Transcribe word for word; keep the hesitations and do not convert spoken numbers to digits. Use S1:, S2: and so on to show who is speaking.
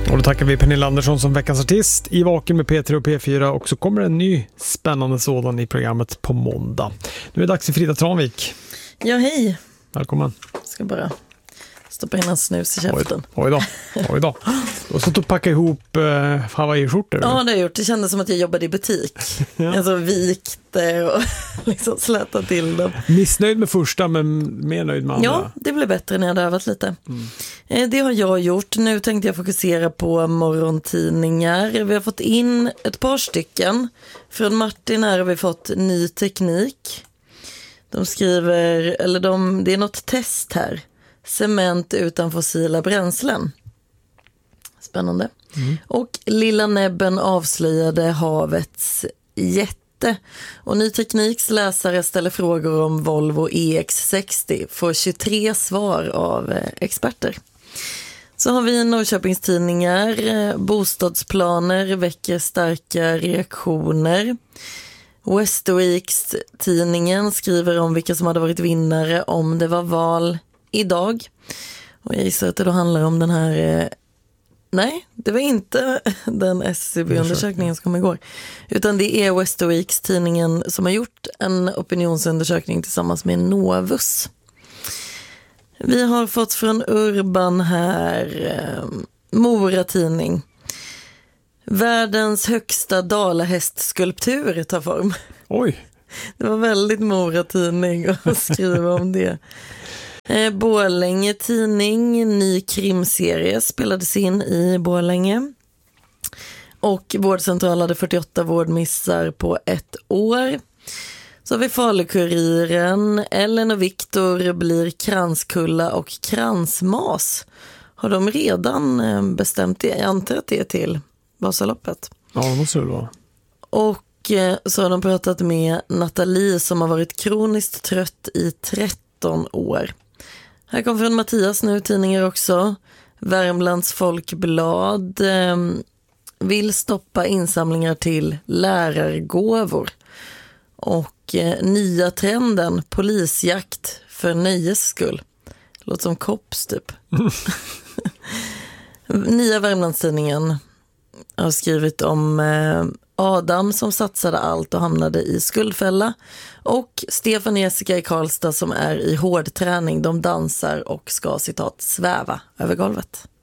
S1: Och då tackar vi Pernilla Andersson som veckans artist i Vaken med P tre och P fyra, och så kommer en ny spännande sådan i programmet på måndag. Nu är det dags för Frida Tranvik.
S2: Ja, hej.
S1: Välkommen.
S2: Jag ska bara stoppa in en snus i käften.
S1: Oj, oj då, oj då. Du har stått och packat ihop eh, Hawaii-skjortor.
S2: Ja, det har jag gjort. Det kändes som att jag jobbade i butik. Ja. Alltså vikte och liksom släta till dem.
S1: Missnöjd med första, men mer nöjd med andra.
S2: Ja, det blev bättre när jag hade övat lite. Mm. Det har jag gjort. Nu tänkte jag fokusera på morgontidningar. Vi har fått in ett par stycken. Från Martin här har vi fått Ny Teknik. De skriver, eller de, det är något test här. Cement utan fossila bränslen. Spännande. Mm. Och Lilla Näbben avslöjade havets jätte. Och Ny Tekniks läsare ställer frågor om Volvo E X sextio. Får tjugotre svar av experter. Så har vi Norrköpingstidningar. Bostadsplaner väcker starka reaktioner. Västerviks-tidningen skriver om vilka som hade varit vinnare om det var val idag. Och jag gissar att det då handlar om den här... Eh, nej, det var inte den S C B-undersökningen som kom igår. Utan det är Västerviks-tidningen som har gjort en opinionsundersökning tillsammans med Novus. Vi har fått från Urban här... Eh, Mora-tidning. Världens högsta dalahästskulptur tar form.
S1: Oj.
S2: Det var väldigt Mora-tidning att skriva om det. Eh, Borlänge tidning, ny krimserie spelades in i Borlänge. Och vårdcentral hade fyrtioåtta vårdmissar på ett år. Så har vi Falukuriren, Ellen och Viktor blir kranskulla och kransmas. Har de redan bestämt det? Jag antar att det är till Vasaloppet.
S1: Ja, det måste det vara.
S2: Och eh, så har de pratat med Nathalie som har varit kroniskt trött i tretton år. Här kommer från Mattias nu tidningar också. Värmlands Folkblad eh, vill stoppa insamlingar till lärargåvor. Och eh, nya trenden, polisjakt för nöjes skull. Låter som kops typ. Nya Värmlandstidningen har skrivit om eh, Adam som satsade allt och hamnade i skuldfälla. Och Stefan och Jessica i Karlstad som är i hård träning. De dansar och ska citat sväva över golvet.